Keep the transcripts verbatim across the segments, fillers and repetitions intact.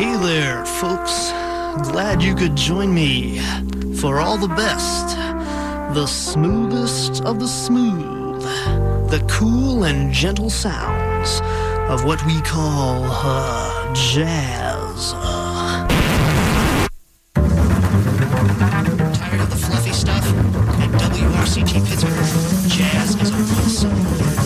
Hey there, folks. Glad you could join me for all the best, the smoothest of the smooth, the cool and gentle sounds of what we call uh, jazz. Uh. Tired of the fluffy stuff? At W R C T Pittsburgh, jazz is a must.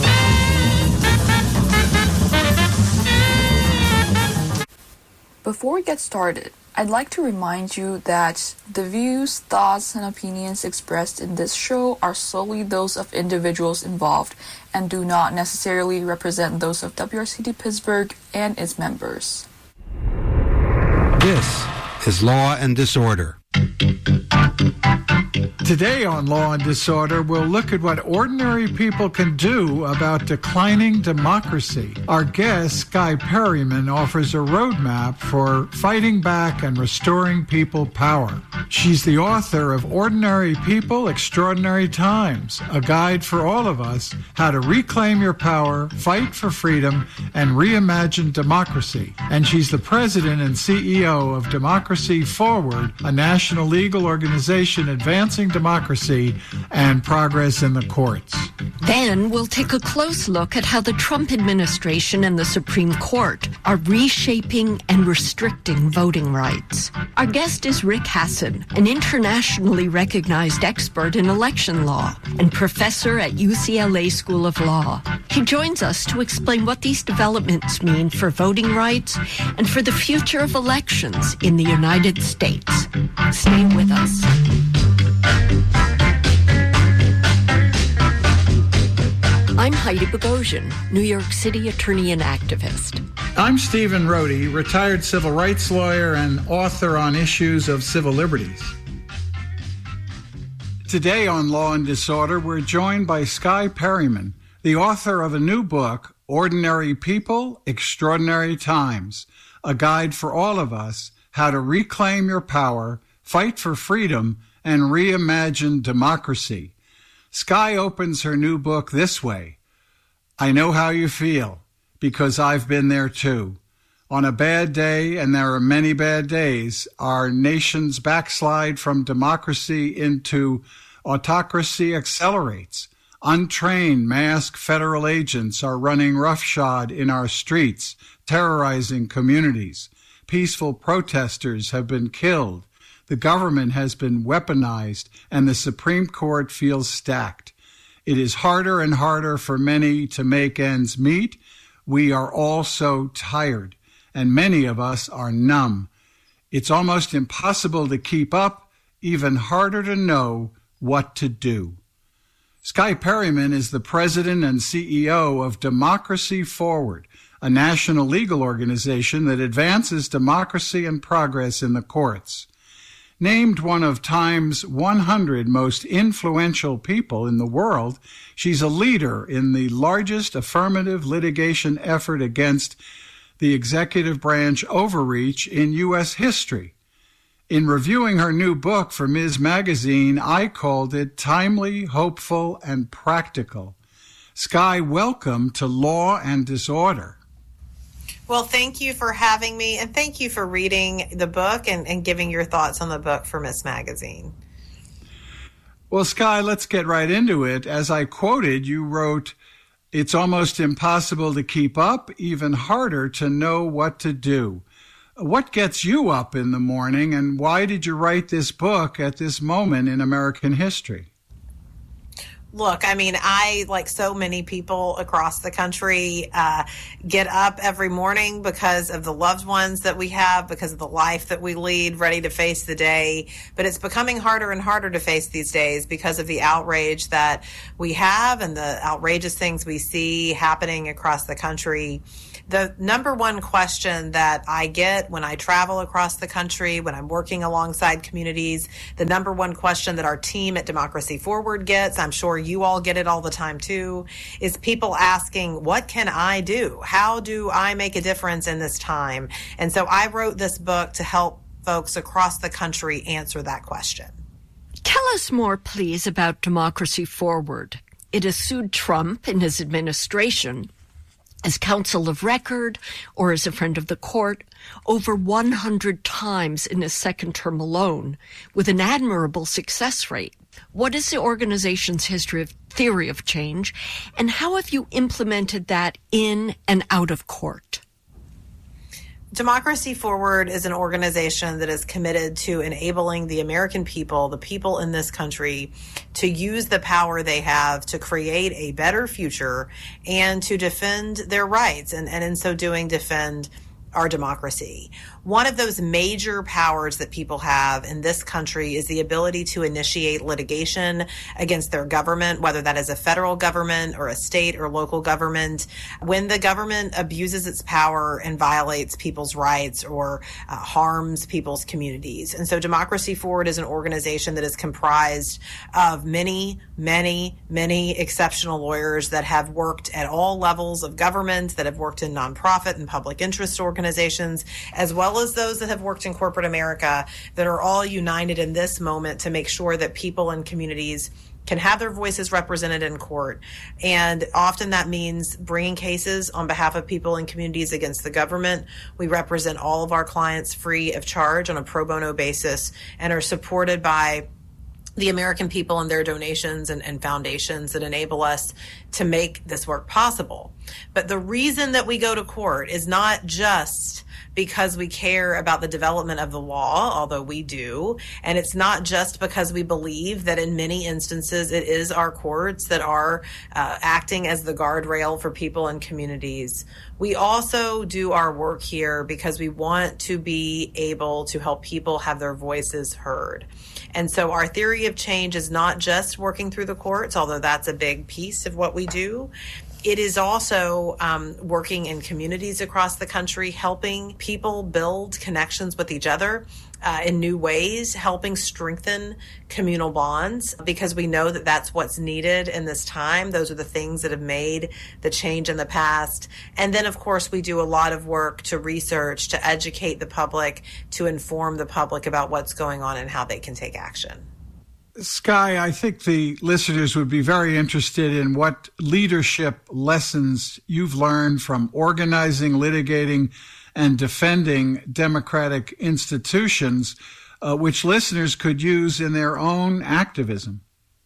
Before we get started, I'd like to remind you that the views, thoughts, and opinions expressed in this show are solely those of individuals involved and do not necessarily represent those of W R C T Pittsburgh and its members. This is Law and Disorder. Today on Law and Disorder, we'll look at what ordinary people can do about declining democracy. Our guest, Skye Perryman, offers a roadmap for fighting back and restoring people power. She's the author of Ordinary People, Extraordinary Times, a guide for all of us how to reclaim your power, fight for freedom, and reimagine democracy. And she's the president and C E O of Democracy Forward, a national legal organization advancing democracy and progress in the courts. Then we'll take a close look at how the Trump administration and the Supreme Court are reshaping and restricting voting rights. Our guest is Rick Hasen, an internationally recognized expert in election law and professor at U C L A School of Law. He joins us to explain what these developments mean for voting rights and for the future of elections in the United States. Stay with us. I'm Heidi Bogosian, New York City attorney and activist. I'm Stephen Rohde, retired civil rights lawyer and author on issues of civil liberties. Today on Law and Disorder, we're joined by Skye Perryman, the author of a new book, Ordinary People, Extraordinary Times, a guide for all of us how to reclaim your power, fight for freedom, and reimagine democracy. Skye opens her new book this way. I know how you feel, because I've been there too. On a bad day, and there are many bad days, our nation's backslide from democracy into autocracy accelerates. Untrained, masked federal agents are running roughshod in our streets, terrorizing communities. Peaceful protesters have been killed. The government has been weaponized, and the Supreme Court feels stacked. It is harder and harder for many to make ends meet. We are all so tired, and many of us are numb. It's almost impossible to keep up, even harder to know what to do. Skye Perryman is the president and C E O of Democracy Forward, a national legal organization that advances democracy and progress in the courts. Named one of Time's one hundred most influential people in the world, she's a leader in the largest affirmative litigation effort against the executive branch overreach in U S history. In reviewing her new book for Miz Magazine, I called it timely, hopeful, and practical. Skye, welcome to Law and Disorder. Well, thank you for having me, and thank you for reading the book and, and giving your thoughts on the book for Miz Magazine. Well, Skye, let's get right into it. As I quoted, you wrote, "It's almost impossible to keep up, even harder to know what to do." What gets you up in the morning, and why did you write this book at this moment in American history? Look, I mean, I, like so many people across the country, uh, get up every morning because of the loved ones that we have, because of the life that we lead, ready to face the day. But it's becoming harder and harder to face these days because of the outrage that we have and the outrageous things we see happening across the country. The number one question that I get when I travel across the country, when I'm working alongside communities, the number one question that our team at Democracy Forward gets, I'm sure you all get it all the time too, is people asking, what can I do? How do I make a difference in this time? And so I wrote this book to help folks across the country answer that question. Tell us more, please, about Democracy Forward. It has sued Trump and his administration as counsel of record or as a friend of the court, over one hundred times in his second term alone, with an admirable success rate. What is the organization's history of theory of change, and how have you implemented that in and out of court? Democracy Forward is an organization that is committed to enabling the American people, the people in this country, to use the power they have to create a better future and to defend their rights, and, and in so doing, defend our democracy. One of those major powers that people have in this country is the ability to initiate litigation against their government, whether that is a federal government or a state or local government, when the government abuses its power and violates people's rights or uh, harms people's communities. And so Democracy Forward is an organization that is comprised of many, many, many exceptional lawyers that have worked at all levels of government, that have worked in nonprofit and public interest organizations, as well as those that have worked in corporate America, that are all united in this moment to make sure that people and communities can have their voices represented in court. And often that means bringing cases on behalf of people and communities against the government. We represent all of our clients free of charge on a pro bono basis and are supported by the American people and their donations and, and foundations that enable us to make this work possible. But the reason that we go to court is not just because we care about the development of the law, although we do, and it's not just because we believe that in many instances it is our courts that are uh, acting as the guardrail for people and communities. We also do our work here because we want to be able to help people have their voices heard. And so our theory of change is not just working through the courts, although that's a big piece of what we do. It is also um, working in communities across the country, helping people build connections with each other uh, in new ways, helping strengthen communal bonds, because we know that that's what's needed in this time. Those are the things that have made the change in the past. And then, of course, we do a lot of work to research, to educate the public, to inform the public about what's going on and how they can take action. Sky, I think the listeners would be very interested in what leadership lessons you've learned from organizing, litigating, and defending democratic institutions, uh, which listeners could use in their own activism.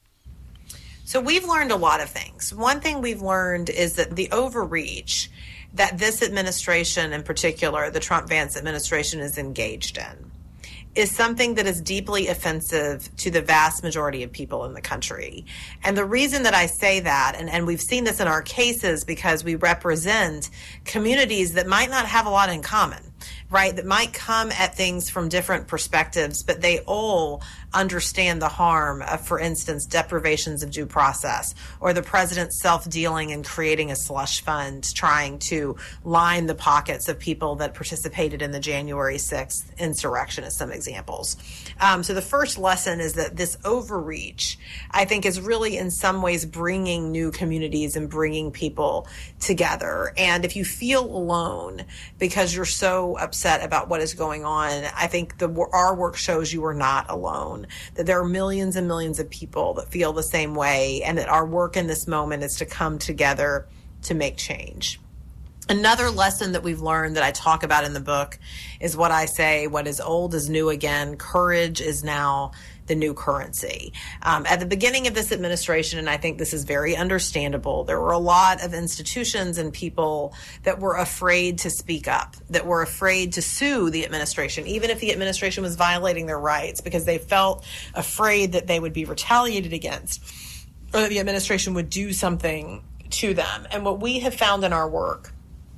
So we've learned a lot of things. One thing we've learned is that the overreach that this administration, in particular, the Trump-Vance administration, is engaged in, is something that is deeply offensive to the vast majority of people in the country. And the reason that I say that, and, and we've seen this in our cases because we represent communities that might not have a lot in common, right, that might come at things from different perspectives, but they all understand the harm of, for instance, deprivations of due process, or the president's self-dealing and creating a slush fund trying to line the pockets of people that participated in the January sixth insurrection, as some examples. Um, so the first lesson is that this overreach, I think, is really in some ways bringing new communities and bringing people together. And if you feel alone because you're so upset about what is going on, I think the, our work shows you are not alone, that there are millions and millions of people that feel the same way, and that our work in this moment is to come together to make change. Another lesson that we've learned that I talk about in the book is what I say, what is old is new again. Courage is now the new currency. Um, at the beginning of this administration, and I think this is very understandable, there were a lot of institutions and people that were afraid to speak up, that were afraid to sue the administration, even if the administration was violating their rights, because they felt afraid that they would be retaliated against, or that the administration would do something to them. And what we have found in our work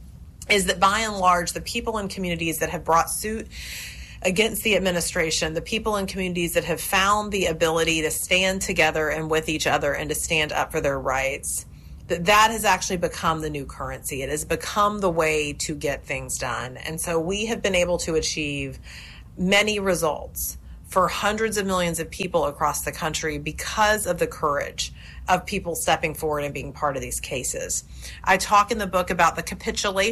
is that by and large, the people and communities that have brought suit against the administration, the people and communities that have found the ability to stand together and with each other and to stand up for their rights, that that has actually become the new currency. It has become the way to get things done. And so we have been able to achieve many results for hundreds of millions of people across the country because of the courage of people stepping forward and being part of these cases. I talk in the book about the capitulation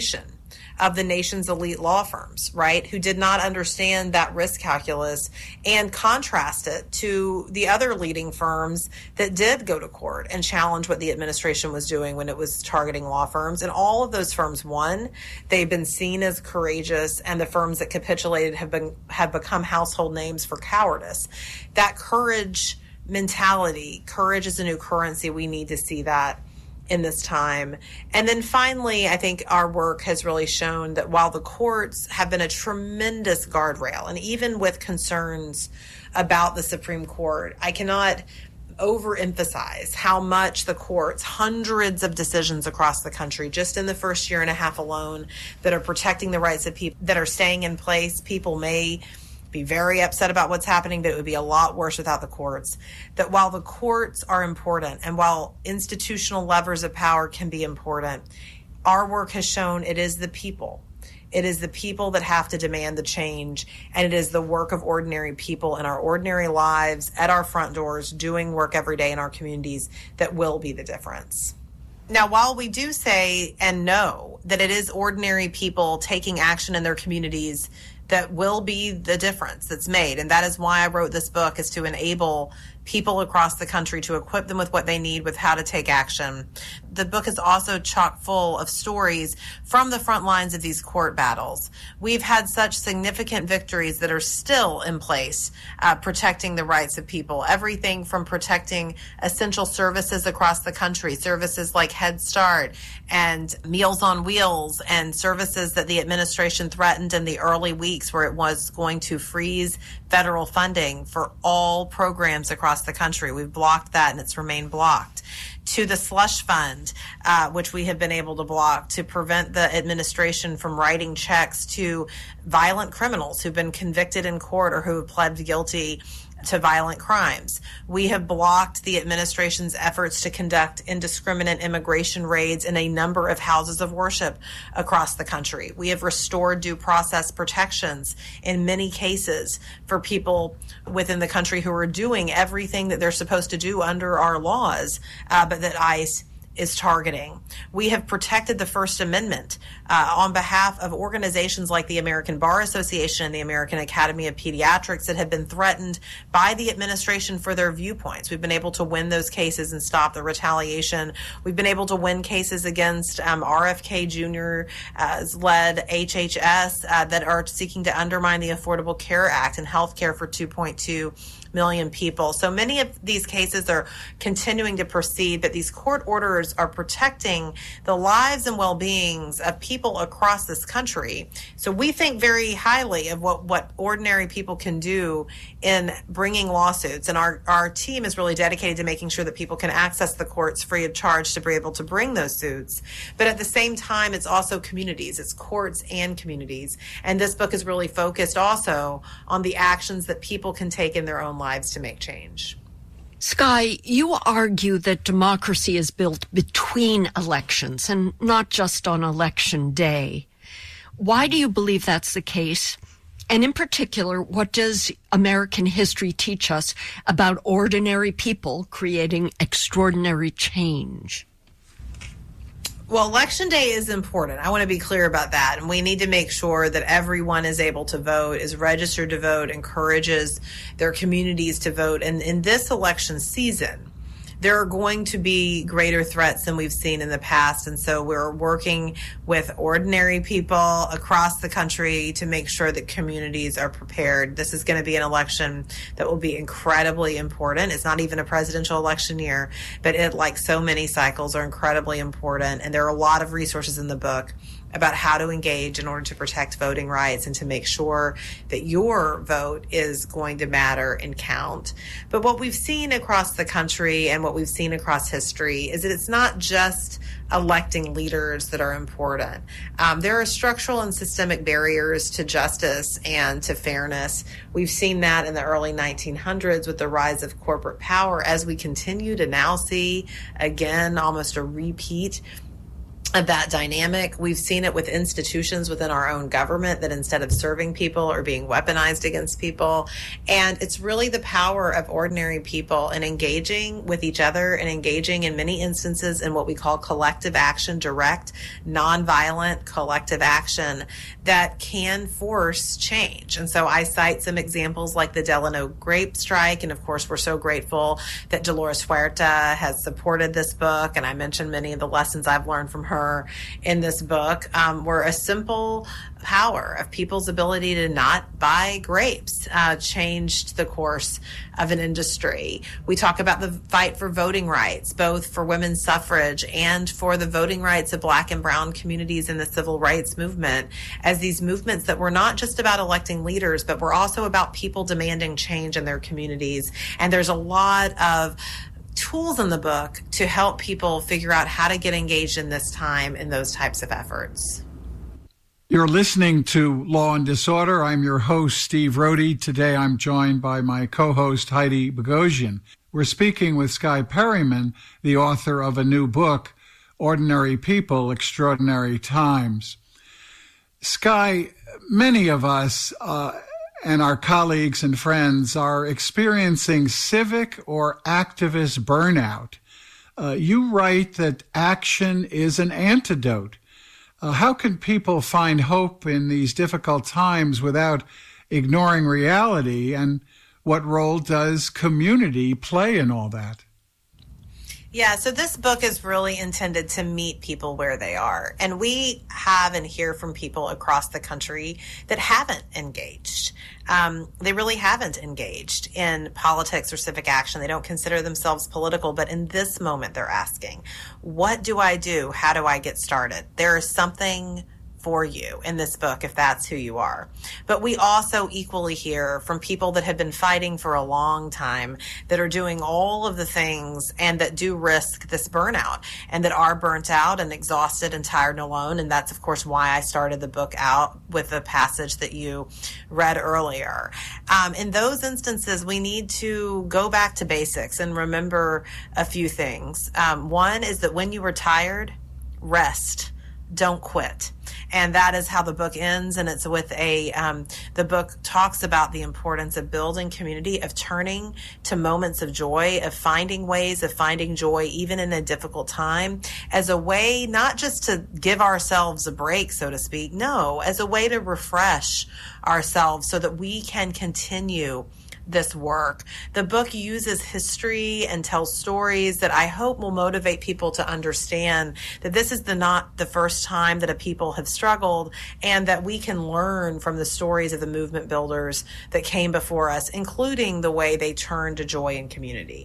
of the nation's elite law firms, right, who did not understand that risk calculus and contrast it to the other leading firms that did go to court and challenge what the administration was doing when it was targeting law firms. And all of those firms won. They've been seen as courageous, and the firms that capitulated have been have become household names for cowardice. That courage mentality, courage is a new currency. We need to see that in this time. And then finally, I think our work has really shown that while the courts have been a tremendous guardrail, and even with concerns about the Supreme Court, I cannot overemphasize how much the courts, hundreds of decisions across the country, just in the first year and a half alone, that are protecting the rights of people, that are staying in place. People may be very upset about what's happening, but it would be a lot worse without the courts. That while the courts are important, and while institutional levers of power can be important, our work has shown it is the people. It is the people that have to demand the change, and it is the work of ordinary people in our ordinary lives, at our front doors, doing work every day in our communities that will be the difference. Now, while we do say and know that it is ordinary people taking action in their communities that will be the difference that's made, and that is why I wrote this book, is to enable people across the country, to equip them with what they need, with how to take action. The book is also chock full of stories from the front lines of these court battles. We've had such significant victories that are still in place, uh, protecting the rights of people. Everything from protecting essential services across the country, services like Head Start and Meals on Wheels, and services that the administration threatened in the early weeks where it was going to freeze federal funding for all programs across the country. We've blocked that, and it's remained blocked. To the slush fund, uh, which we have been able to block to prevent the administration from writing checks to violent criminals who've been convicted in court or who have pled guilty to violent crimes. We have blocked the administration's efforts to conduct indiscriminate immigration raids in a number of houses of worship across the country. We have restored due process protections in many cases for people within the country who are doing everything that they're supposed to do under our laws, uh, but that ICE is targeting. We have protected the First Amendment uh, on behalf of organizations like the American Bar Association and the American Academy of Pediatrics that have been threatened by the administration for their viewpoints. We've been able to win those cases and stop the retaliation. We've been able to win cases against um, R F K Junior's uh, led H H S uh, that are seeking to undermine the Affordable Care Act and health care for two point two million people. So many of these cases are continuing to proceed, but these court orders are protecting the lives and well-beings of people across this country. So we think very highly of what, what ordinary people can do in bringing lawsuits. And our, our team is really dedicated to making sure that people can access the courts free of charge to be able to bring those suits. But at the same time, it's also communities. It's courts and communities. And this book is really focused also on the actions that people can take in their own lives to make change. Skye, you argue that democracy is built between elections and not just on election day. Why do you believe that's the case? And in particular, what does American history teach us about ordinary people creating extraordinary change? Well, Election Day is important. I want to be clear about that. And we need to make sure that everyone is able to vote, is registered to vote, encourages their communities to vote. And in this election season, there are going to be greater threats than we've seen in the past. And so we're working with ordinary people across the country to make sure that communities are prepared. This is going to be an election that will be incredibly important. It's not even a presidential election year, but it, like so many cycles, are incredibly important. And there are a lot of resources in the book about how to engage in order to protect voting rights and to make sure that your vote is going to matter and count. But what we've seen across the country and what we've seen across history is that it's not just electing leaders that are important. Um, there are structural and systemic barriers to justice and to fairness. We've seen that in the early nineteen hundreds with the rise of corporate power, as we continue to now see, again, almost a repeat of that dynamic. We've seen it with institutions within our own government that instead of serving people are being weaponized against people. And it's really the power of ordinary people and engaging with each other and engaging in many instances in what we call collective action, direct, nonviolent collective action that can force change. And so I cite some examples like the Delano grape strike. And of course, we're so grateful that Dolores Huerta has supported this book. And I mentioned many of the lessons I've learned from her in this book, um, were a simple power of people's ability to not buy grapes uh, changed the course of an industry. We talk about the fight for voting rights, both for women's suffrage and for the voting rights of Black and brown communities in the civil rights movement, as these movements that were not just about electing leaders, but were also about people demanding change in their communities. And there's a lot of tools in the book to help people figure out how to get engaged in this time in those types of efforts. You're listening to Law and Disorder. I'm your host, Steve Rohde. Today I'm joined by my co-host, Heidi Bogosian. We're speaking with Skye Perryman, the author of a new book, Ordinary People, Extraordinary Times. Skye, many of us uh, and our colleagues and friends are experiencing civic or activist burnout. Uh, you write that action is an antidote. Uh, how can people find hope in these difficult times without ignoring reality? And what role does community play in all that? Yeah, so this book is really intended to meet people where they are. And we have and hear from people across the country that haven't engaged. Um, they really haven't engaged in politics or civic action. They don't consider themselves political, but in this moment they're asking, what do I do? How do I get started? There is something for you in this book if that's who you are. But we also equally hear from people that have been fighting for a long time, that are doing all of the things and that do risk this burnout and that are burnt out and exhausted and tired and alone. And that's, of course, why I started the book out with the passage that you read earlier. Um, in those instances, we need to go back to basics and remember a few things. Um, one is that when you are tired, rest. Don't quit. And that is how the book ends. And it's with a, um, the book talks about the importance of building community, of turning to moments of joy, of finding ways of finding joy, even in a difficult time, as a way not just to give ourselves a break, so to speak. No, as a way to refresh ourselves so that we can continue this work. The book uses history and tells stories that I hope will motivate people to understand that this is the not the first time that a people have struggled, and that we can learn from the stories of the movement builders that came before us, including the way they turned to joy and community.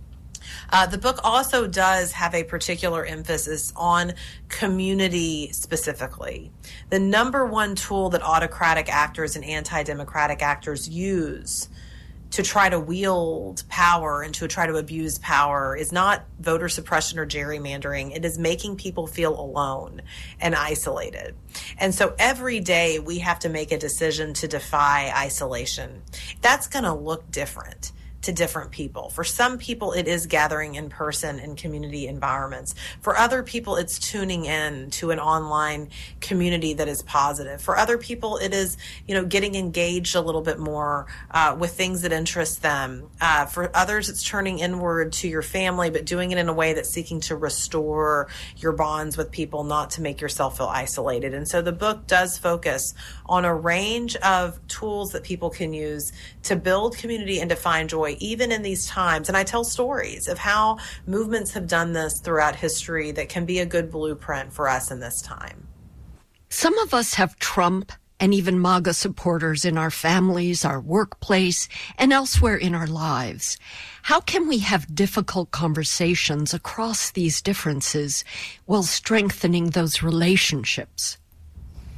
Uh, the book also does have a particular emphasis on community specifically. The number one tool that autocratic actors and anti-democratic actors use to try to wield power and to try to abuse power is not voter suppression or gerrymandering. It is making people feel alone and isolated. And so every day we have to make a decision to defy isolation. That's going to look different to different people. For some people, it is gathering in person in community environments. For other people, it's tuning in to an online community that is positive. For other people, it is, you know, getting engaged a little bit more uh, with things that interest them. Uh, for others, it's turning inward to your family, but doing it in a way that's seeking to restore your bonds with people, not to make yourself feel isolated. And so the book does focus on a range of tools that people can use to build community and to find joy, even in these times. And I tell stories of how movements have done this throughout history that can be a good blueprint for us in this time. Some of us have Trump and even MAGA supporters in our families, our workplace, and elsewhere in our lives. How can we have difficult conversations across these differences while strengthening those relationships?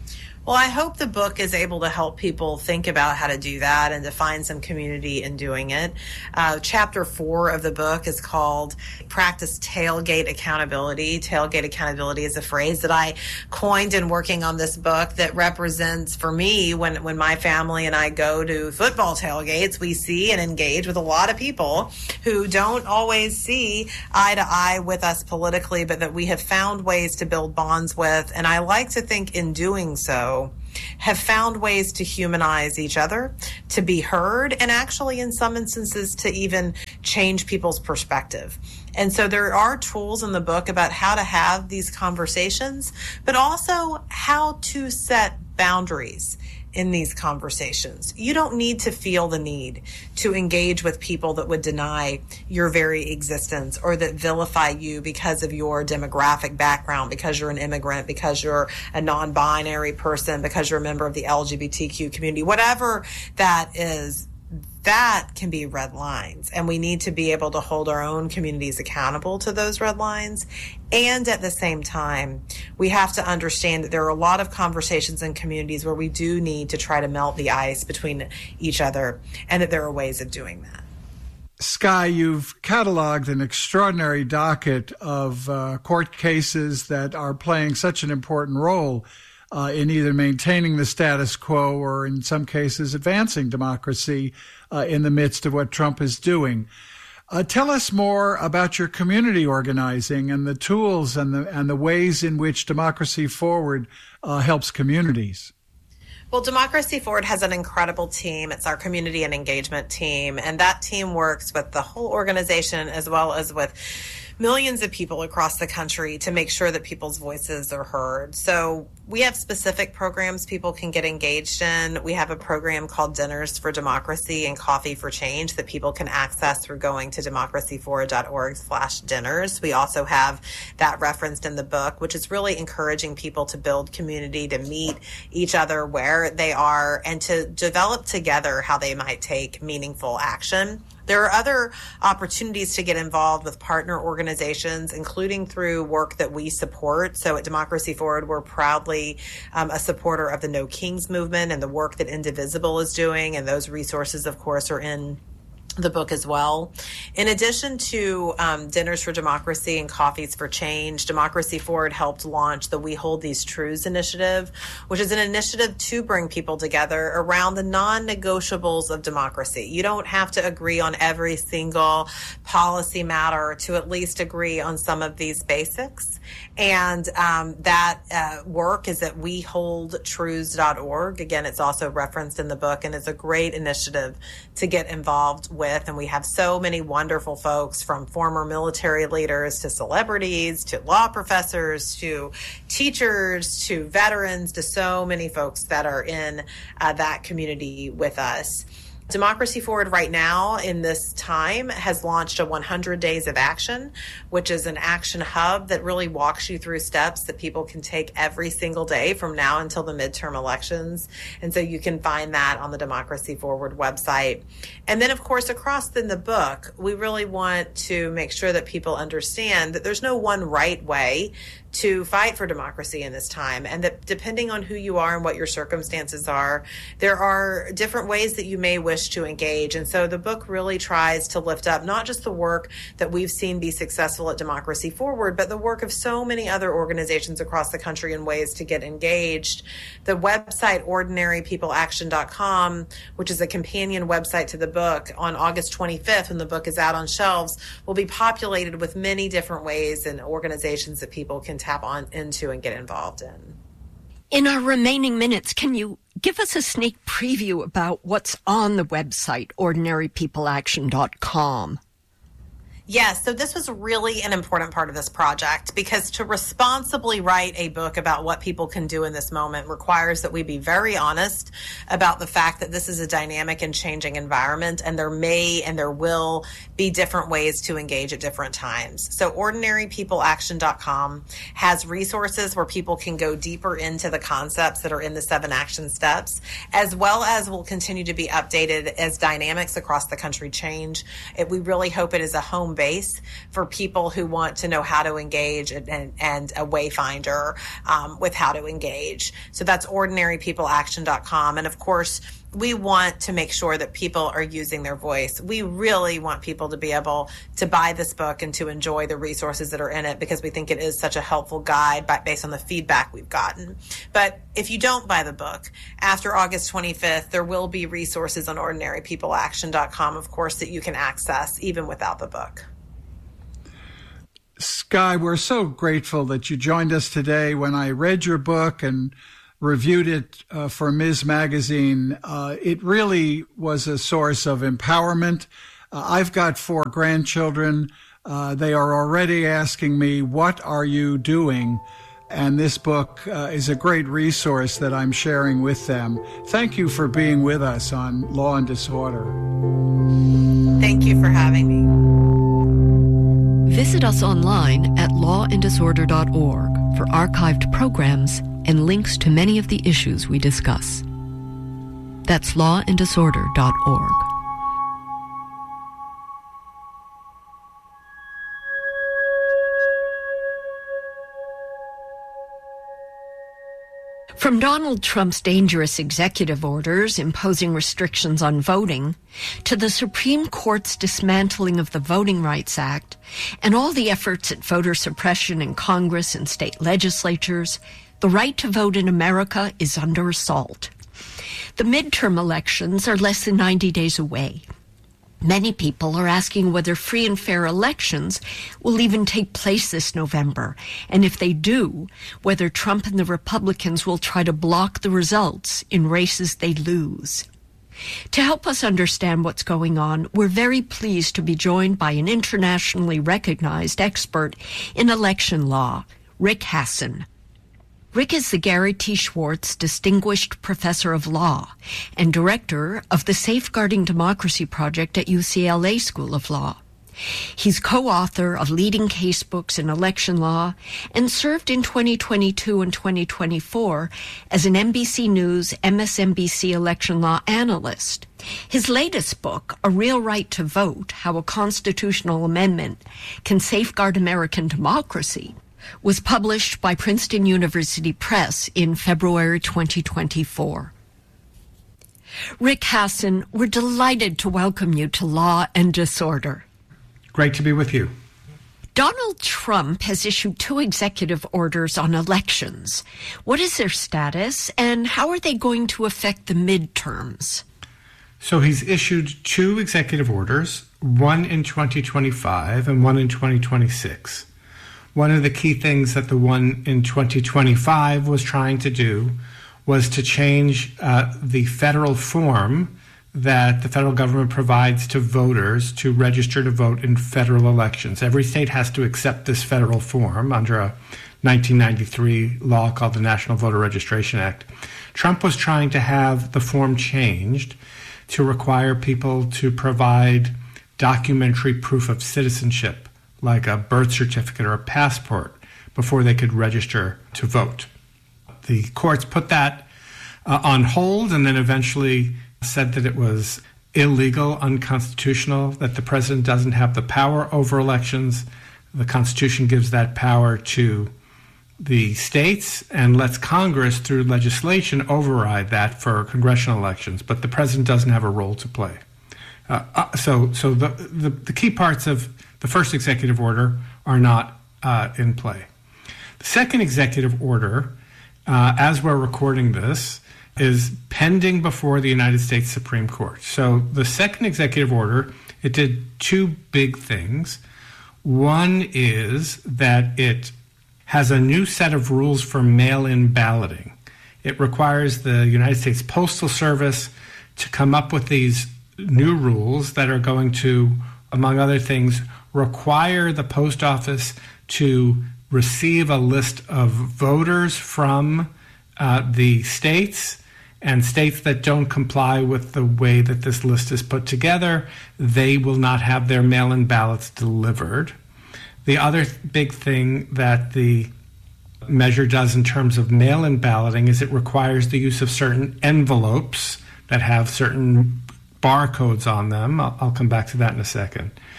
Well, I hope the book is able to help people think about how to do that and to find some community in doing it. Uh, chapter four of the book is called Practice Tailgate Accountability. Tailgate accountability is a phrase that I coined in working on this book that represents, for me, when, when my family and I go to football tailgates, we see and engage with a lot of people who don't always see eye to eye with us politically, but that we have found ways to build bonds with. And I like to think in doing so, have found ways to humanize each other, to be heard, and actually in some instances to even change people's perspective. And so there are tools in the book about how to have these conversations, but also how to set boundaries in these conversations. You don't need to feel the need to engage with people that would deny your very existence or that vilify you because of your demographic background, because you're an immigrant, because you're a non-binary person, because you're a member of the L G B T Q community, whatever that is. That can be red lines, and we need to be able to hold our own communities accountable to those red lines. And at the same time, we have to understand that there are a lot of conversations in communities where we do need to try to melt the ice between each other, and that there are ways of doing that. Sky, you've cataloged an extraordinary docket of uh, court cases that are playing such an important role Uh, in either maintaining the status quo or, in some cases, advancing democracy uh, in the midst of what Trump is doing. Uh, tell us more about your community organizing and the tools and the and the ways in which Democracy Forward uh, helps communities. Well, Democracy Forward has an incredible team. It's our community and engagement team, and that team works with the whole organization as well as with millions of people across the country to make sure that people's voices are heard. So we have specific programs people can get engaged in. We have a program called Dinners for Democracy and Coffee for Change that people can access through going to democracyforward.org slash dinners. We also have that referenced in the book, which is really encouraging people to build community, to meet each other where they are, and to develop together how they might take meaningful action. There are other opportunities to get involved with partner organizations, including through work that we support. So at Democracy Forward, we're proudly um, a supporter of the No Kings movement and the work that Indivisible is doing. And those resources, of course, are in the book as well. In addition to um, Dinners for Democracy and Coffees for Change, Democracy Forward helped launch the We Hold These Truths initiative, which is an initiative to bring people together around the non-negotiables of democracy. You don't have to agree on every single policy matter to at least agree on some of these basics. And um, that uh, work is at we hold truths dot org. Again, it's also referenced in the book, and it's a great initiative to get involved with. And we have so many wonderful folks, from former military leaders to celebrities to law professors to teachers to veterans to so many folks that are in uh, that community with us. Democracy Forward right now in this time has launched a one hundred days of action, which is an action hub that really walks you through steps that people can take every single day from now until the midterm elections. And so you can find that on the Democracy Forward website. And then, of course, across in the book, we really want to make sure that people understand that there's no one right way to fight for democracy in this time, and that depending on who you are and what your circumstances are, there are different ways that you may wish to engage. And so the book really tries to lift up not just the work that we've seen be successful at Democracy Forward, but the work of so many other organizations across the country in ways to get engaged. The website ordinary people action dot com, which is a companion website to the book, on August twenty-fifth, when the book is out on shelves, will be populated with many different ways and organizations that people can tap on into and get involved in. In our remaining minutes, can you give us a sneak preview about what's on the website, ordinary people action dot com? Yes, so this was really an important part of this project, because to responsibly write a book about what people can do in this moment requires that we be very honest about the fact that this is a dynamic and changing environment, and there may and there will be different ways to engage at different times. So ordinary people action dot com has resources where people can go deeper into the concepts that are in the seven action steps, as well as will continue to be updated as dynamics across the country change. It, we really hope it is a home base for people who want to know how to engage and, and, and a wayfinder um, with how to engage. So that's ordinary people action dot com. And of course, we want to make sure that people are using their voice. We really want people to be able to buy this book and to enjoy the resources that are in it, because we think it is such a helpful guide by, based on the feedback we've gotten. But if you don't buy the book, after August twenty-fifth, there will be resources on ordinary people action dot com, of course, that you can access even without the book. Sky, we're so grateful that you joined us today. When I read your book and reviewed it uh, for Miz Magazine, uh, it really was a source of empowerment. Uh, I've got four grandchildren. Uh, they are already asking me, what are you doing? And this book uh, is a great resource that I'm sharing with them. Thank you for being with us on Law and Disorder. Thank you for having me. Visit us online at law and disorder dot org for archived programs and links to many of the issues we discuss. That's law and disorder dot org. From Donald Trump's dangerous executive orders imposing restrictions on voting, to the Supreme Court's dismantling of the Voting Rights Act, and all the efforts at voter suppression in Congress and state legislatures, the right to vote in America is under assault. The midterm elections are less than ninety days away. Many people are asking whether free and fair elections will even take place this November, and if they do, whether Trump and the Republicans will try to block the results in races they lose. To help us understand what's going on, we're very pleased to be joined by an internationally recognized expert in election law, Rick Hasen. Rick is the Gary T. Schwartz Distinguished Professor of Law and Director of the Safeguarding Democracy Project at U C L A School of Law. He's co-author of leading casebooks in election law and served in twenty twenty-two and twenty twenty-four as an N B C News M S N B C election law analyst. His latest book, A Real Right to Vote, How a Constitutional Amendment Can Safeguard American Democracy, was published by Princeton University Press in February twenty twenty-four. Rick Hasen, we're delighted to welcome you to Law and Disorder. Great to be with you. Donald Trump has issued two executive orders on elections. What is their status, and how are they going to affect the midterms? So he's issued two executive orders, one in twenty twenty-five and one in twenty twenty-six. One of the key things that the one in twenty twenty-five was trying to do was to change uh, the federal form that the federal government provides to voters to register to vote in federal elections. Every state has to accept this federal form under a nineteen ninety-three law called the National Voter Registration Act. Trump was trying to have the form changed to require people to provide documentary proof of citizenship, like a birth certificate or a passport, before they could register to vote. The courts put that uh, on hold and then eventually said that it was illegal, unconstitutional, that the president doesn't have the power over elections. The Constitution gives that power to the states and lets Congress, through legislation, override that for congressional elections, but the president doesn't have a role to play. Uh, uh, so so the, the, the key parts of the first executive order are not uh, in play. The second executive order, uh, as we're recording this, is pending before the United States Supreme Court. So the second executive order, it did two big things. One is that it has a new set of rules for mail-in balloting. It requires the United States Postal Service to come up with these new rules that are going to, among other things, require the post office to receive a list of voters from uh, the states, and states that don't comply with the way that this list is put together, they will not have their mail-in ballots delivered. The other th- big thing that the measure does in terms of mail-in balloting is it requires the use of certain envelopes that have certain barcodes on them. I'll, I'll come back to that in a second.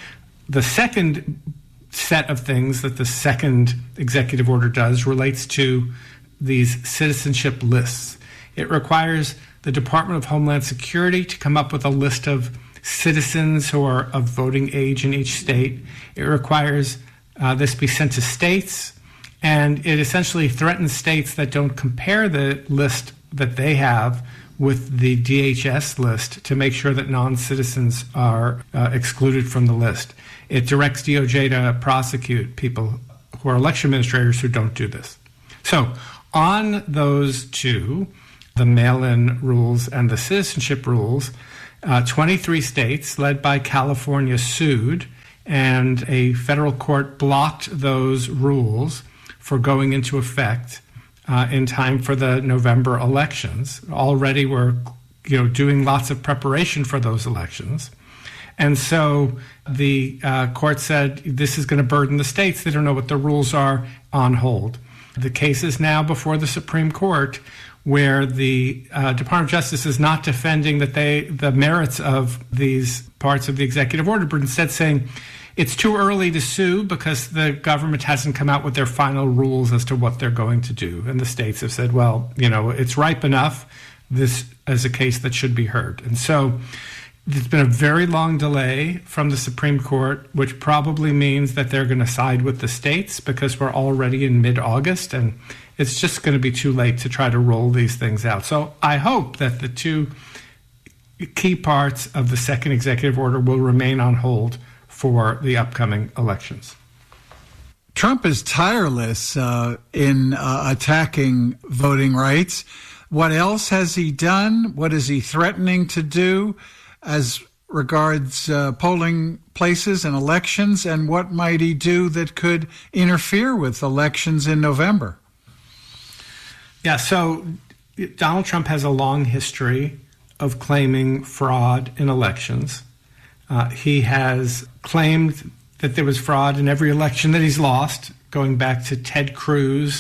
The second set of things that the second executive order does relates to these citizenship lists. It requires the Department of Homeland Security to come up with a list of citizens who are of voting age in each state. It requires uh, this be sent to states, and it essentially threatens states that don't compare the list that they have with the D H S list to make sure that non-citizens are uh, excluded from the list. It directs D O J to prosecute people who are election administrators who don't do this. So on those two, the mail-in rules and the citizenship rules, uh, twenty-three states, led by California, sued, and a federal court blocked those rules for going into effect uh, in time for the November elections. Already we're you know, doing lots of preparation for those elections. And so the uh, court said this is going to burden the states. They don't know what the rules are, on hold. The case is now before the Supreme Court, where the uh, Department of Justice is not defending that they the merits of these parts of the executive order, but instead saying it's too early to sue because the government hasn't come out with their final rules as to what they're going to do. And the states have said, well, you know, it's ripe enough. This is a case that should be heard. And so there's been a very long delay from the Supreme Court, which probably means that they're going to side with the states because we're already in mid-August, and it's just going to be too late to try to roll these things out. So I hope that the two key parts of the second executive order will remain on hold for the upcoming elections. Trump is tireless uh, in uh, attacking voting rights. What else has he done? What is he threatening to do as regards uh, polling places and elections? And what might he do that could interfere with elections in November? Yeah, so Donald Trump has a long history of claiming fraud in elections. Uh, he has claimed that there was fraud in every election that he's lost, going back to Ted Cruz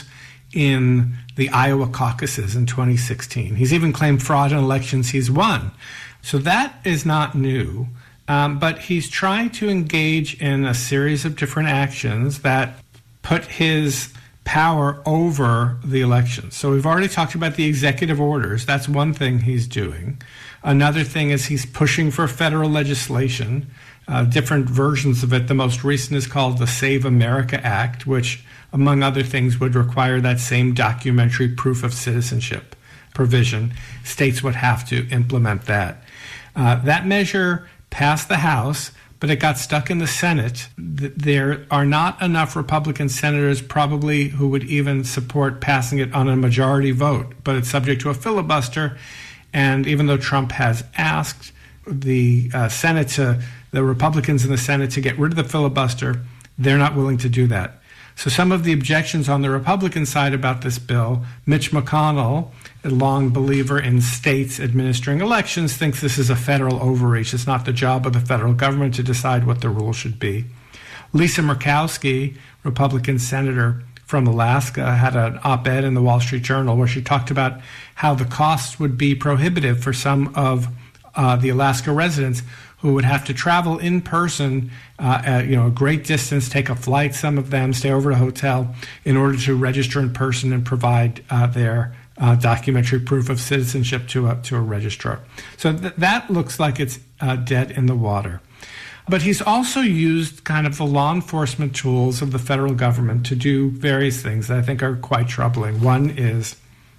in the Iowa caucuses in twenty sixteen. He's even claimed fraud in elections he's won. So that is not new, um, but he's trying to engage in a series of different actions that put his power over the elections. So we've already talked about the executive orders. That's one thing he's doing. Another thing is he's pushing for federal legislation, uh, different versions of it. The most recent is called the Save America Act, which, among other things, would require that same documentary proof of citizenship provision. States would have to implement that. Uh, that measure passed the House, but it got stuck in the Senate. There are not enough Republican senators probably who would even support passing it on a majority vote, but it's subject to a filibuster. And even though Trump has asked the uh, Senate to, the Republicans in the Senate to get rid of the filibuster, they're not willing to do that. So some of the objections on the Republican side about this bill, Mitch McConnell, a long believer in states administering elections, thinks this is a federal overreach. It's not the job of the federal government to decide what the rules should be. Lisa Murkowski, Republican senator from Alaska, had an op-ed in the Wall Street Journal where she talked about how the costs would be prohibitive for some of uh, the Alaska residents who would have to travel in person, uh, at, you know, a great distance, take a flight, some of them stay over at a hotel in order to register in person and provide uh, their uh, documentary proof of citizenship to a, to a registrar. So th- that looks like it's uh, dead in the water. But he's also used kind of the law enforcement tools of the federal government to do various things that I think are quite troubling. One is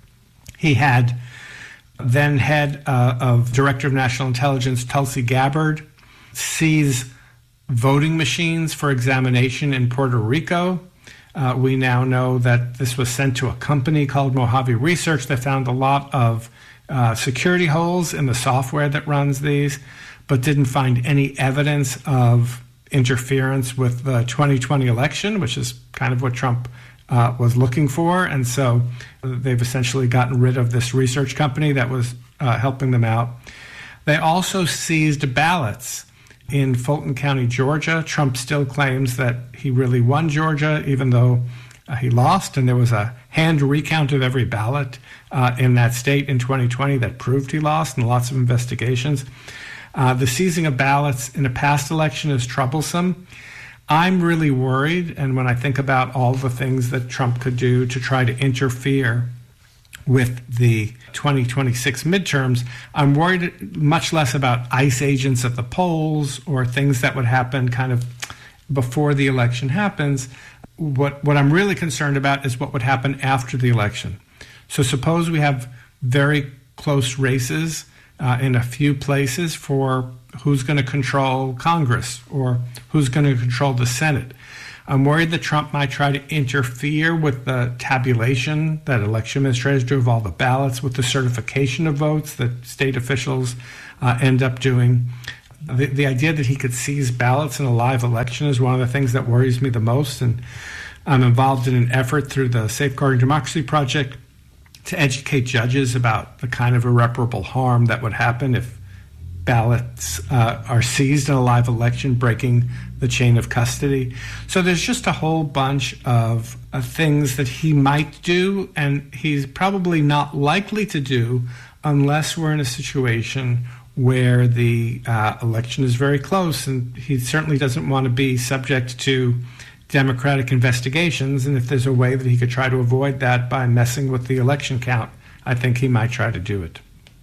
he had then head uh, of Director of National Intelligence, Tulsi Gabbard, seize voting machines for examination in Puerto Rico. Uh, we now know that this was sent to a company called Mojave Research that found a lot of uh, security holes in the software that runs these, but didn't find any evidence of interference with the twenty twenty election, which is kind of what Trump uh, was looking for. And so they've essentially gotten rid of this research company that was uh, helping them out. They also seized ballots in Fulton County, Georgia. Trump still claims that he really won Georgia, even though uh, he lost. And there was a hand recount of every ballot uh, in that state in twenty twenty that proved he lost, and lots of investigations. Uh, the seizing of ballots in a past election is troublesome. I'm really worried, and when I think about all the things that Trump could do to try to interfere with the twenty twenty-six midterms, I'm worried much less about ICE agents at the polls or things that would happen kind of before the election happens. What, what I'm really concerned about is what would happen after the election. So suppose we have very close races uh, in a few places for who's going to control Congress or who's going to control the Senate. I'm worried that Trump might try to interfere with the tabulation that election administrators do of all the ballots, with the certification of votes that state officials uh, end up doing. The, the idea that he could seize ballots in a live election is one of the things that worries me the most. And I'm involved in an effort through the Safeguarding Democracy Project to educate judges about the kind of irreparable harm that would happen if ballots uh, are seized in a live election, breaking the chain of custody. So there's just a whole bunch of uh, things that he might do, and he's probably not likely to do unless we're in a situation where the uh, election is very close, and he certainly doesn't want to be subject to Democratic investigations. And if there's a way that he could try to avoid that by messing with the election count, I think he might try to do it.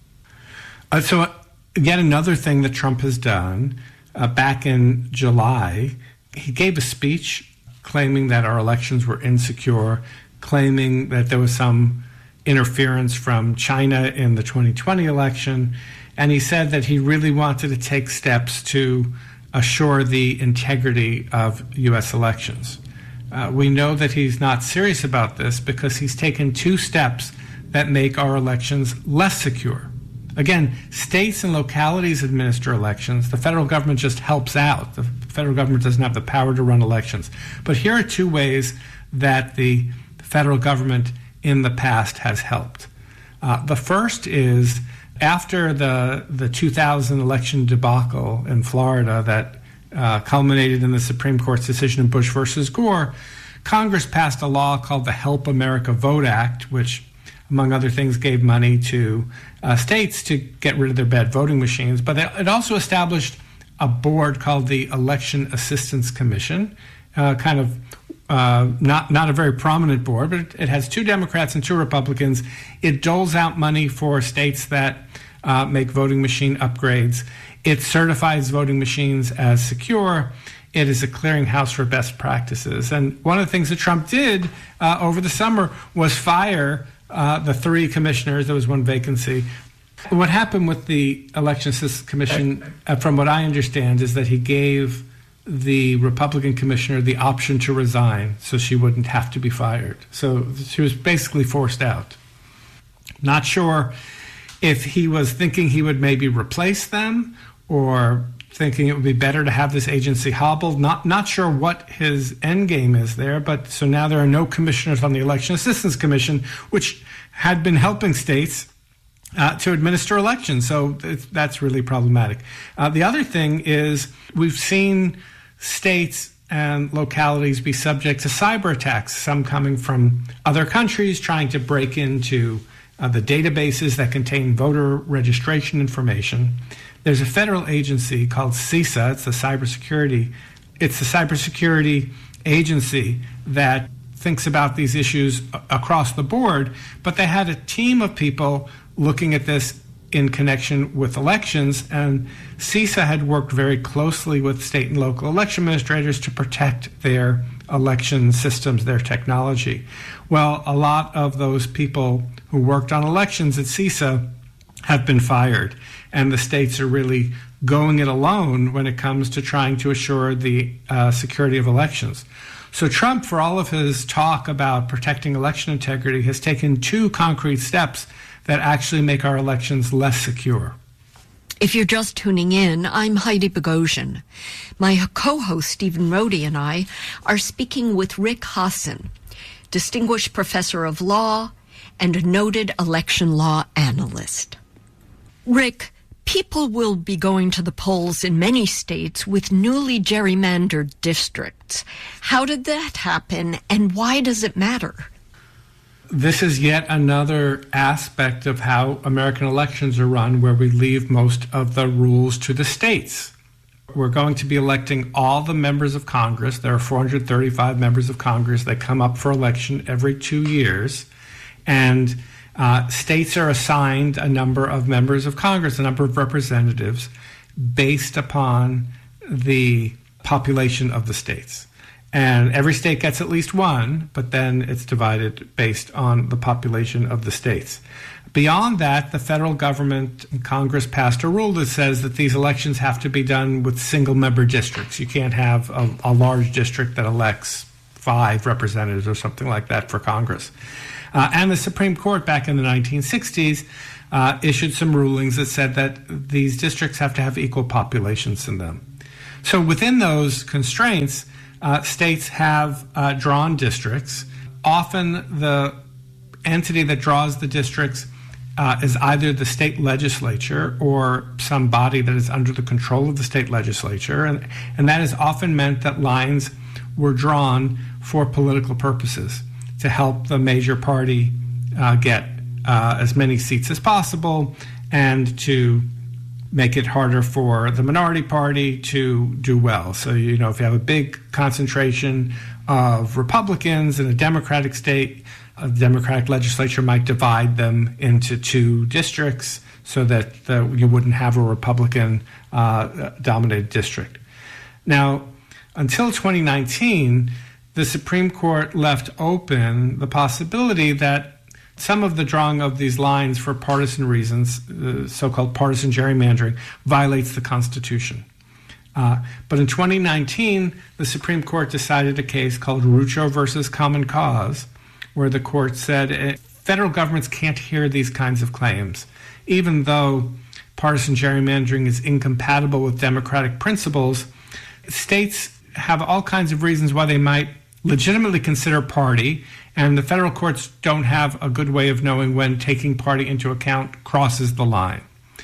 Uh, so yet another thing that Trump has done, uh, back in July, he gave a speech claiming that our elections were insecure, claiming that there was some interference from China in the twenty twenty election. And he said that he really wanted to take steps to assure the integrity of U S elections. Uh, we know that he's not serious about this because he's taken two steps that make our elections less secure. Again, states and localities administer elections. The federal government just helps out. The federal government doesn't have the power to run elections. But here are two ways that the federal government in the past has helped. Uh, the first is after the the two thousand election debacle in Florida that uh, culminated in the Supreme Court's decision in Bush versus Gore, Congress passed a law called the Help America Vote Act, which, among other things, gave money to uh, states to get rid of their bad voting machines. But it also established a board called the Election Assistance Commission, uh, kind of uh, not not a very prominent board, but it, it has two Democrats and two Republicans. It doles out money for states that uh, make voting machine upgrades. It certifies voting machines as secure. It is a clearinghouse for best practices. And one of the things that Trump did uh, over the summer was fire uh, the three commissioners. There was one vacancy. What happened with the Election Assistance Commission, uh, from what I understand, is that he gave the Republican commissioner the option to resign so she wouldn't have to be fired. So she was basically forced out. Not sure if he was thinking he would maybe replace them or thinking it would be better to have this agency hobbled. Not not sure what his end game is there, but so now there are no commissioners on the Election Assistance Commission, which had been helping states uh, to administer elections. So that's really problematic. Uh, the other thing is we've seen states and localities be subject to cyber attacks, some coming from other countries trying to break into uh, the databases that contain voter registration information. There's a federal agency called CISA. It's the cybersecurity. It's the cybersecurity agency that thinks about these issues across the board. But they had a team of people looking at this in connection with elections, and CISA had worked very closely with state and local election administrators to protect their election systems, their technology. Well, a lot of those people who worked on elections at CISA have been fired, and the states are really going it alone when it comes to trying to assure the uh, security of elections. So Trump, for all of his talk about protecting election integrity, has taken two concrete steps that actually make our elections less secure. If you're just tuning in, I'm Heidi Bogosian. My co-host Stephen Rohde and I are speaking with Rick Hasen, distinguished professor of law and a noted election law analyst. Rick, people will be going to the polls in many states with newly gerrymandered districts. How did that happen, and why does it matter? this is yet another aspect of how American elections are run, where we leave most of the rules to the states. We're going to be electing all the members of Congress. There are four hundred thirty-five members of Congress that come up for election every two years. And uh, states are assigned a number of members of Congress, a number of representatives, based upon the population of the states. And every state gets at least one, but then it's divided based on the population of the states. Beyond that, the federal government and Congress passed a rule that says that these elections have to be done with single-member districts. You can't have a, a large district that elects five representatives or something like that for Congress. Uh, and the Supreme Court back in the nineteen sixties uh, issued some rulings that said that these districts have to have equal populations in them. So within those constraints, uh, states have uh, drawn districts. Often the entity that draws the districts Uh, is either the state legislature or some body that is under the control of the state legislature. And, and that has often meant that lines were drawn for political purposes to help the major party uh, get uh, as many seats as possible and to make it harder for the minority party to do well. So, you know, if you have a big concentration of Republicans in a Democratic state, a Democratic legislature might divide them into two districts so that the, you wouldn't have a Republican-dominated uh, district. Now, until twenty nineteen, the Supreme Court left open the possibility that some of the drawing of these lines for partisan reasons, uh, so-called partisan gerrymandering, violates the Constitution. Uh, but in twenty nineteen, the Supreme Court decided a case called Rucho versus Common Cause, where the court said uh, federal governments can't hear these kinds of claims, even though partisan gerrymandering is incompatible with democratic principles. States have all kinds of reasons why they might legitimately consider party, and the federal courts don't have a good way of knowing when taking party into account crosses the line.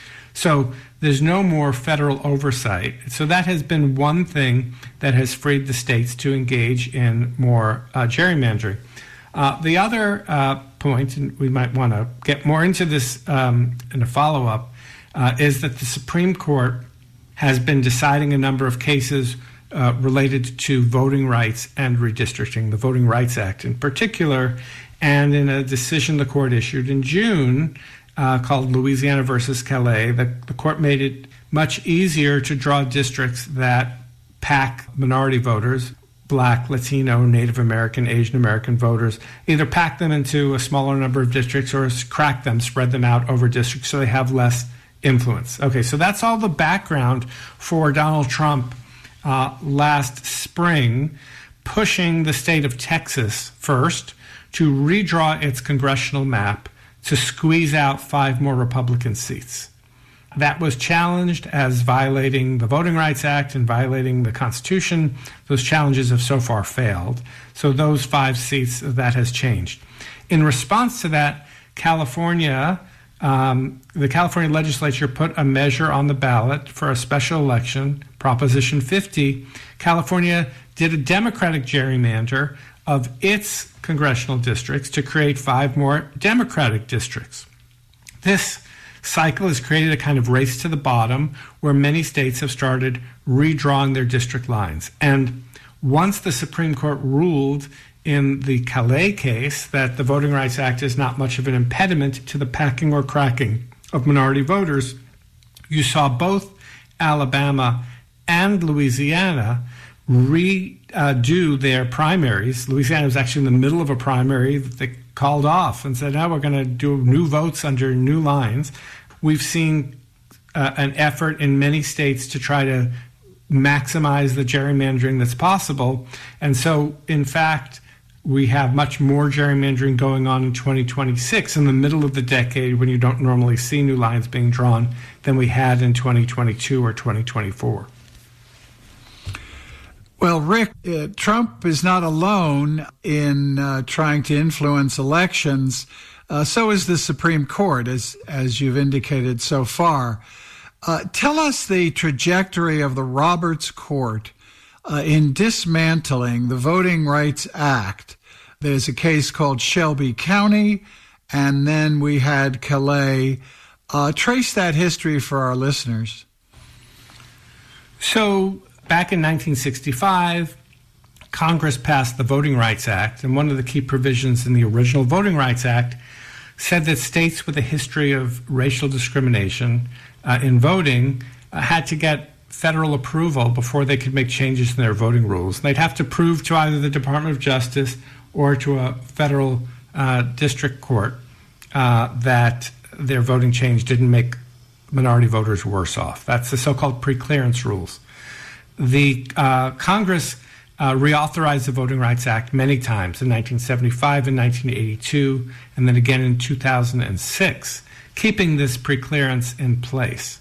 So there's no more federal oversight. So that has been one thing that has freed the states to engage in more uh, gerrymandering. Uh, the other uh, point, and we might want to get more into this um, in a follow-up, uh, is that the Supreme Court has been deciding a number of cases uh, related to voting rights and redistricting, the Voting Rights Act in particular, and in a decision the court issued in June uh, called Louisiana versus Calais, the, the court made it much easier to draw districts that pack minority voters, Black, Latino, Native American, Asian American voters, either pack them into a smaller number of districts or crack them, spread them out over districts so they have less influence. Okay, so that's all the background for Donald Trump uh, last spring, pushing the state of Texas first to redraw its congressional map to squeeze out five more Republican seats. That was challenged as violating the Voting Rights Act and violating the Constitution. Those challenges have so far failed. So those five seats, that has changed. In response to that, California, um, the California legislature put a measure on the ballot for a special election, Proposition fifty. California did a Democratic gerrymander of its congressional districts to create five more Democratic districts. This cycle has created a kind of race to the bottom where many states have started redrawing their district lines. And once the Supreme Court ruled in the Calais case that the Voting Rights Act is not much of an impediment to the packing or cracking of minority voters, you saw both Alabama and Louisiana redo uh, their primaries. Louisiana was actually in the middle of a primary that they called off and said, now we're going to do new votes under new lines. We've seen uh, an effort in many states to try to maximize the gerrymandering that's possible. And so, in fact, we have much more gerrymandering going on in twenty twenty-six, in the middle of the decade when you don't normally see new lines being drawn, than we had in twenty twenty-two or twenty twenty-four. Well, Rick, uh, Trump is not alone in uh, trying to influence elections. Uh, so is the Supreme Court, as as you've indicated so far. Uh, tell us the trajectory of the Roberts Court uh, in dismantling the Voting Rights Act There's a case called Shelby County, and then we had Calais. Uh, trace that history for our listeners. So back in nineteen sixty-five, Congress passed the Voting Rights Act, and one of the key provisions in the original Voting Rights Act said that states with a history of racial discrimination uh, in voting uh, had to get federal approval before they could make changes in their voting rules. And they'd have to prove to either the Department of Justice or to a federal uh, district court uh, that their voting change didn't make minority voters worse off. That's the so-called preclearance rules. The uh, Congress uh, reauthorized the Voting Rights Act many times in nineteen seventy-five and nineteen eighty-two, and then again in two thousand six, keeping this preclearance in place.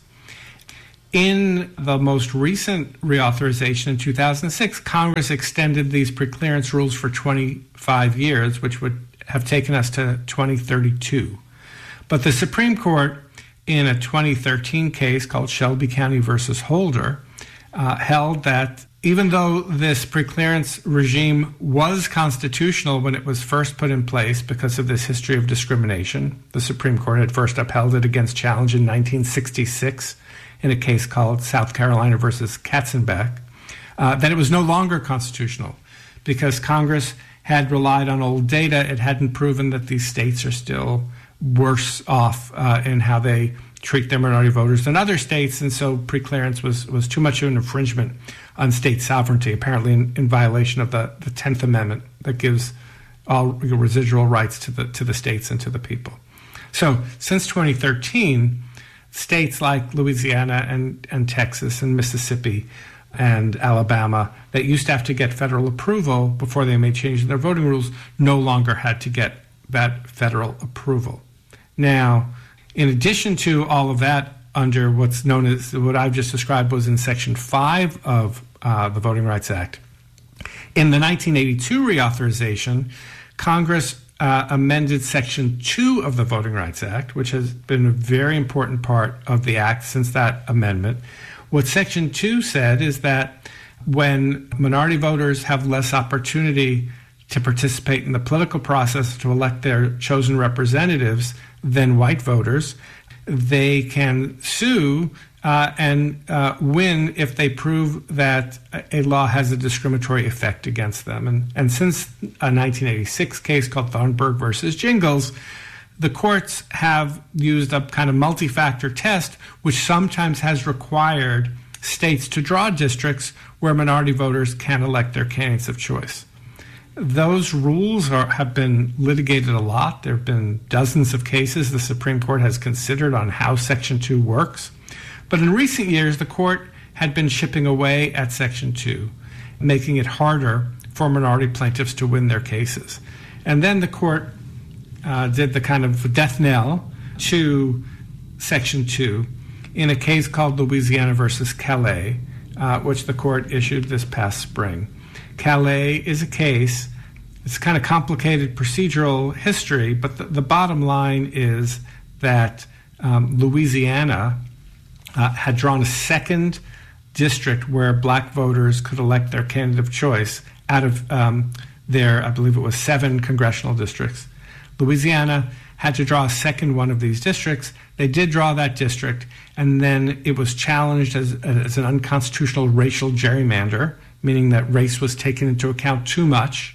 In the most recent reauthorization in two thousand six, Congress extended these preclearance rules for twenty-five years, which would have taken us to twenty thirty-two. But the Supreme Court, in a twenty thirteen case called Shelby County versus Holder, uh, held that even though this preclearance regime was constitutional when it was first put in place because of this history of discrimination, the Supreme Court had first upheld it against challenge in nineteen sixty-six in a case called South Carolina versus Katzenbach, uh, that it was no longer constitutional because Congress had relied on old data. It hadn't proven that these states are still worse off uh, in how they treat their minority voters than other states, and so preclearance was, was too much of an infringement on state sovereignty, apparently in, in violation of the, the tenth Amendment that gives all residual rights to the to the states and to the people. So since twenty thirteen, states like Louisiana and, and Texas and Mississippi and Alabama that used to have to get federal approval before they made changes in their voting rules no longer had to get that federal approval. Now, in addition to all of that, under what's known as what I've just described was in Section five of uh, the Voting Rights Act, in the nineteen eighty-two reauthorization, Congress uh, amended Section two of the Voting Rights Act, which has been a very important part of the Act since that amendment. What Section two said is that when minority voters have less opportunity to participate in the political process to elect their chosen representatives than white voters, they can sue uh, and uh, win if they prove that a law has a discriminatory effect against them. And, and since a nineteen eighty-six case called Thornburg versus Jingles, the courts have used a kind of multi-factor test, which sometimes has required states to draw districts where minority voters can elect their candidates of choice. Those rules are, have been litigated a lot. There have been dozens of cases the Supreme Court has considered on how Section two works. But in recent years, the court had been chipping away at Section two, making it harder for minority plaintiffs to win their cases. And then the court uh, did the kind of death knell to Section two in a case called Louisiana versus Calais, uh, which the court issued this past spring. Calais is a case, it's kind of complicated procedural history, but the, the bottom line is that um, Louisiana uh, had drawn a second district where black voters could elect their candidate of choice out of um, their, I believe it was seven congressional districts. Louisiana had to draw a second one of these districts. They did draw that district, and then it was challenged as, as an unconstitutional racial gerrymander, meaning that race was taken into account too much.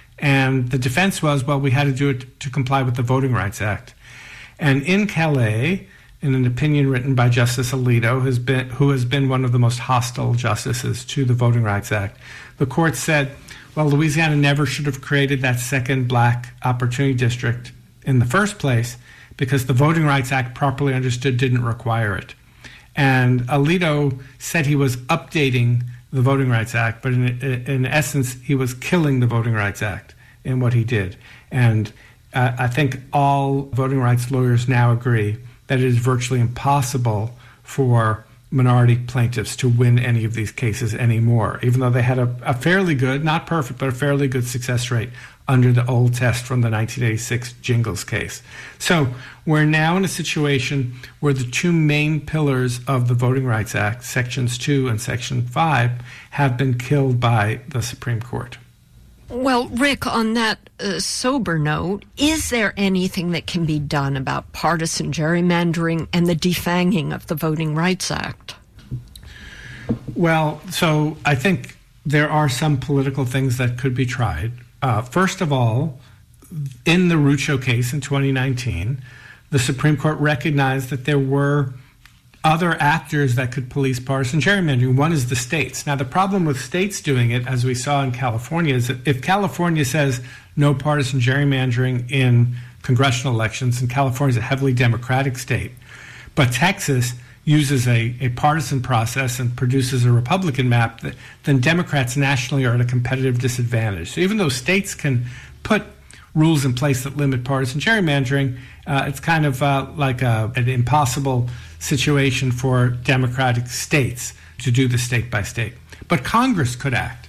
And the defense was, well, we had to do it to comply with the Voting Rights Act. And in Calais, in an opinion written by Justice Alito, who's been, who has been one of the most hostile justices to the Voting Rights Act, the court said, well, Louisiana never should have created that second black opportunity district in the first place because the Voting Rights Act, properly understood, didn't require it. And Alito said he was updating the Voting Rights Act, but in, in essence, he was killing the Voting Rights Act in what he did. And uh, I think all voting rights lawyers now agree that it is virtually impossible for minority plaintiffs to win any of these cases anymore, even though they had a, a fairly good, not perfect, but a fairly good success rate under the old test from the nineteen eighty-six Jingles case. So we're now in a situation where the two main pillars of the Voting Rights Act, Sections two and Section five, have been killed by the Supreme Court. Well, Rick, on that uh, sober note, is there anything that can be done about partisan gerrymandering and the defanging of the Voting Rights Act? Well, so I think there are some political things that could be tried. Uh, first of all, in the Rucho case in twenty nineteen, the Supreme Court recognized that there were other actors that could police partisan gerrymandering. One is the states. Now, the problem with states doing it, as we saw in California, is that if California says no partisan gerrymandering in congressional elections, and California is a heavily Democratic state, but Texas uses a, a partisan process and produces a Republican map, that, then Democrats nationally are at a competitive disadvantage. So even though states can put rules in place that limit partisan gerrymandering, uh, it's kind of uh, like a, an impossible situation for Democratic states to do the state by state. But Congress could act.